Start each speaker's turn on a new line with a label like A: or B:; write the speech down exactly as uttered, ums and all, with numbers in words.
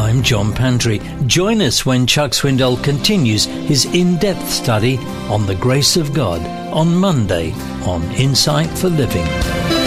A: I'm John Pantry. Join us when Chuck Swindoll continues his in-depth study on the grace of God on Monday on Insight for Living.